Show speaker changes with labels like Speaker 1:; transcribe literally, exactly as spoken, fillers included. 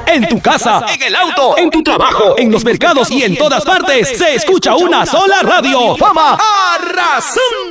Speaker 1: En tu casa, en el auto, en tu trabajo, en los mercados y en todas partes se escucha una sola radio. Fama Arrasando.